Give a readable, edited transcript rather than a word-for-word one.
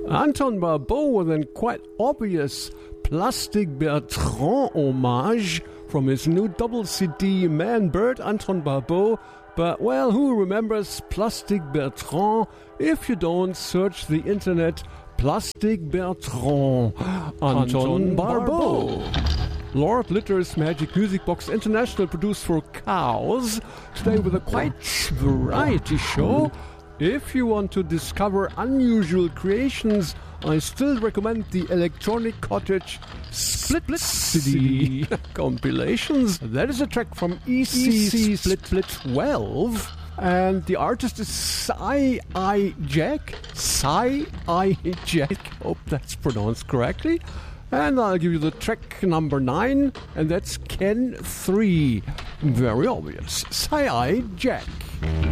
Anton Barbeau with a quite obvious Plastic Bertrand homage from his new double CD Man Bird, Anton Barbeau. But, well, who remembers Plastic Bertrand? If you don't, search the internet, Plastic Bertrand, Anton Barbeau. Lord Litter's Magic Music Box International, produced for cows, today with a quite variety show. If you want to discover unusual creations, I still recommend the Electronic Cottage Split CD compilations. That is a track from EC Split 12. And the artist is Psy-I Jack. Psy-I Jack. Hope that's pronounced correctly. And I'll give you the track number 9, and that's Ken 3. Very obvious. Psy-I Jack.